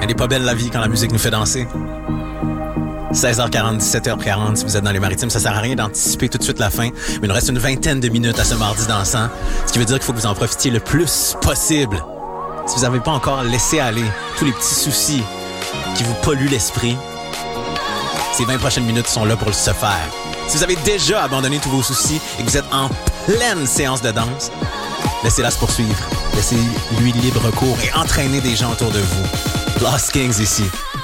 Elle est pas belle la vie quand la musique nous fait danser. 16h40, 17h40, si vous êtes dans les maritimes, ça sert à rien d'anticiper tout de suite la fin, mais il nous reste une vingtaine de minutes à ce mardi dansant, ce qui veut dire qu'il faut que vous en profitiez le plus possible. Si vous n'avez pas encore laissé aller tous les petits soucis qui vous polluent l'esprit, ces 20 prochaines minutes sont là pour se faire. Si vous avez déjà abandonné tous vos soucis et que vous êtes en pleine séance de danse, laissez-la se poursuivre. Laissez-lui libre cours et entraînez des gens autour de vous. Lost Kings ici.